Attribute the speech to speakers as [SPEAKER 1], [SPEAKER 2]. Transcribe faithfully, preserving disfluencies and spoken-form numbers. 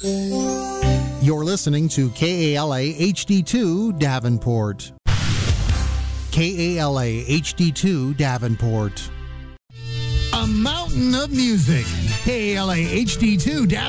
[SPEAKER 1] You're listening to K A L A H D two Davenport. K A L A H D two Davenport.
[SPEAKER 2] A mountain of music. K A L A H D two Davenport.